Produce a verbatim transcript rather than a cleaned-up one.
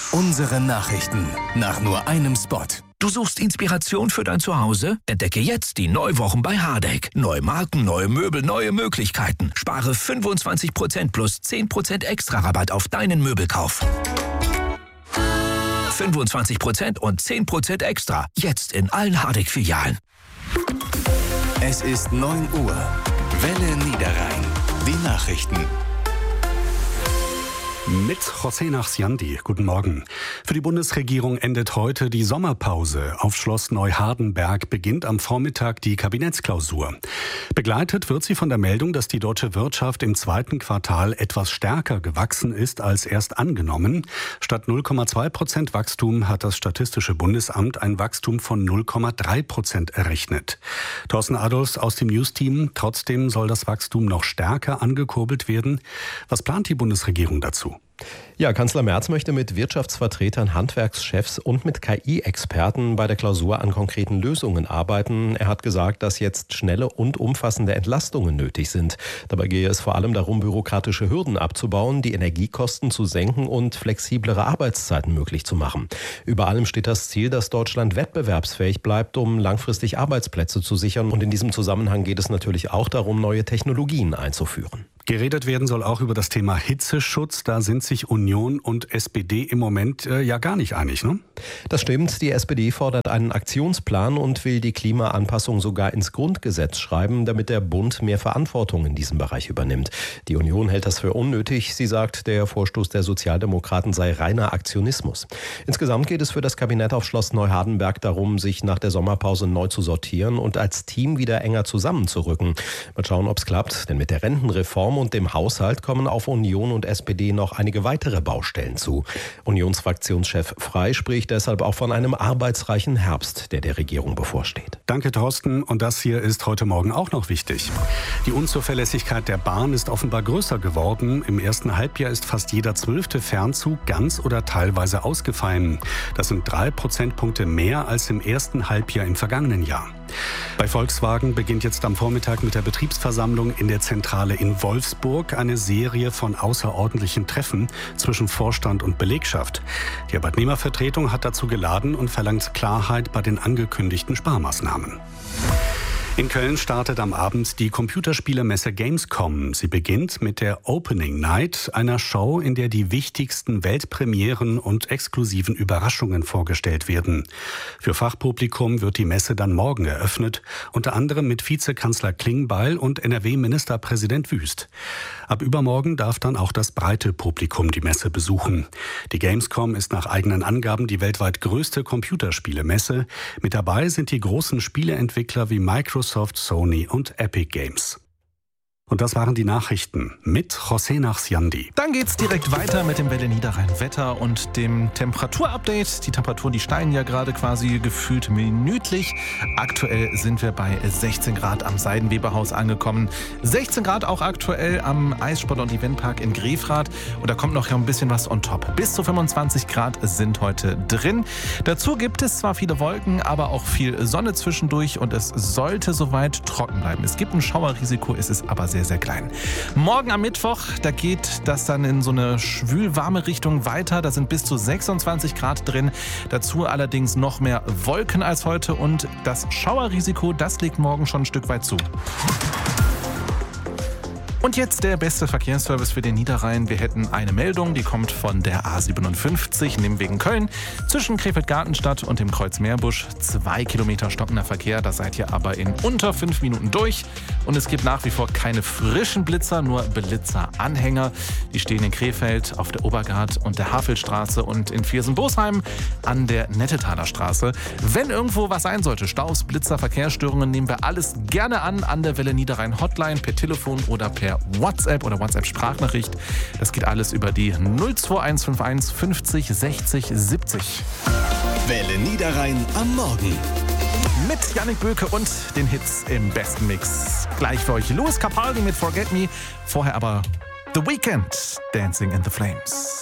Unsere Nachrichten nach nur einem Spot. Du suchst Inspiration für dein Zuhause? Entdecke jetzt die Neuwochen bei Hardegg. Neue Marken, neue Möbel, neue Möglichkeiten. Spare fünfundzwanzig Prozent plus zehn Prozent extra Rabatt auf deinen Möbelkauf. fünfundzwanzig Prozent und zehn Prozent extra. Jetzt in allen Hardegg-Filialen. Es ist neun Uhr. Welle Niederrhein. Die Nachrichten. Mit José Nachsiandi. Guten Morgen. Für die Bundesregierung endet heute die Sommerpause. Auf Schloss Neuhardenberg beginnt am Vormittag die Kabinettsklausur. Begleitet wird sie von der Meldung, dass die deutsche Wirtschaft im zweiten Quartal etwas stärker gewachsen ist als erst angenommen. Statt null Komma zwei Prozent Wachstum hat das Statistische Bundesamt ein Wachstum von null Komma drei Prozent errechnet. Thorsten Adolfs aus dem News-Team. Trotzdem soll das Wachstum noch stärker angekurbelt werden. Was plant die Bundesregierung dazu? Ja, Kanzler Merz möchte mit Wirtschaftsvertretern, Handwerkschefs und mit K I-Experten bei der Klausur an konkreten Lösungen arbeiten. Er hat gesagt, dass jetzt schnelle und umfassende Entlastungen nötig sind. Dabei gehe es vor allem darum, bürokratische Hürden abzubauen, die Energiekosten zu senken und flexiblere Arbeitszeiten möglich zu machen. Über allem steht das Ziel, dass Deutschland wettbewerbsfähig bleibt, um langfristig Arbeitsplätze zu sichern. Und in diesem Zusammenhang geht es natürlich auch darum, neue Technologien einzuführen. Geredet werden soll auch über das Thema Hitzeschutz. Da sind sich Union und S P D im Moment äh, ja gar nicht einig, ne? Das stimmt. Die S P D fordert einen Aktionsplan und will die Klimaanpassung sogar ins Grundgesetz schreiben, damit der Bund mehr Verantwortung in diesem Bereich übernimmt. Die Union hält das für unnötig. Sie sagt, der Vorstoß der Sozialdemokraten sei reiner Aktionismus. Insgesamt geht es für das Kabinett auf Schloss Neuhardenberg darum, sich nach der Sommerpause neu zu sortieren und als Team wieder enger zusammenzurücken. Mal schauen, ob es klappt, denn mit der Rentenreform und dem Haushalt kommen auf Union und S P D noch einige weitere Baustellen zu. Unionsfraktionschef Frey spricht deshalb auch von einem arbeitsreichen Herbst, der der Regierung bevorsteht. Danke, Thorsten. Und das hier ist heute Morgen auch noch wichtig. Die Unzuverlässigkeit der Bahn ist offenbar größer geworden. Im ersten Halbjahr ist fast jeder zwölfte Fernzug ganz oder teilweise ausgefallen. Das sind drei Prozentpunkte mehr als im ersten Halbjahr im vergangenen Jahr. Bei Volkswagen beginnt jetzt am Vormittag mit der Betriebsversammlung in der Zentrale in Wolfsburg eine Serie von außerordentlichen Treffen zwischen Vorstand und Belegschaft. Die Arbeitnehmervertretung hat dazu geladen und verlangt Klarheit bei den angekündigten Sparmaßnahmen. In Köln startet am Abend die Computerspielemesse Gamescom. Sie beginnt mit der Opening Night, einer Show, in der die wichtigsten Weltpremieren und exklusiven Überraschungen vorgestellt werden. Für Fachpublikum wird die Messe dann morgen eröffnet, unter anderem mit Vizekanzler Klingbeil und N R W-Ministerpräsident Wüst. Ab übermorgen darf dann auch das breite Publikum die Messe besuchen. Die Gamescom ist nach eigenen Angaben die weltweit größte Computerspielemesse. Mit dabei sind die großen Spieleentwickler wie Microsoft, Sony und Epic Games. Und das waren die Nachrichten mit José Nachsiandi. Dann geht's direkt weiter mit dem Welle Niederrhein Wetter und dem Temperaturupdate. Die Temperaturen, die steigen ja gerade quasi gefühlt minütlich. Aktuell sind wir bei sechzehn Grad am Seidenweberhaus angekommen. sechzehn Grad auch aktuell am Eissport- und Eventpark in Grefrath. Und da kommt noch ein bisschen was on top. Bis zu fünfundzwanzig Grad sind heute drin. Dazu gibt es zwar viele Wolken, aber auch viel Sonne zwischendurch. Und es sollte soweit trocken bleiben. Es gibt ein Schauerrisiko, es ist aber sehr sehr, sehr klein. Morgen am Mittwoch, da geht das dann in so eine schwül-warme Richtung weiter. Da sind bis zu sechsundzwanzig Grad drin. Dazu allerdings noch mehr Wolken als heute und das Schauerrisiko, das legt morgen schon ein Stück weit zu. Und jetzt der beste Verkehrsservice für den Niederrhein. Wir hätten eine Meldung, die kommt von der A siebenundfünfzig, Nimwegen Köln, zwischen Krefeld-Gartenstadt und dem Kreuz Meerbusch. Zwei Kilometer stockender Verkehr, da seid ihr aber in unter fünf Minuten durch. Und es gibt nach wie vor keine frischen Blitzer, nur Blitzeranhänger. Die stehen in Krefeld auf der Obergard und der Havelstraße und in Viersen-Bosheim an der Nettetaler Straße. Wenn irgendwo was sein sollte, Staus, Blitzer, Verkehrsstörungen, nehmen wir alles gerne an an der Welle Niederrhein Hotline per Telefon oder per WhatsApp oder WhatsApp-Sprachnachricht. Das geht alles über die null zwei eins fünf eins fünfzig sechzig siebzig. Welle Niederrhein am Morgen. Mit Yannick Böke und den Hits im besten Mix. Gleich für euch Louis Capaldi mit Forget Me. Vorher aber The Weeknd, Dancing in the Flames.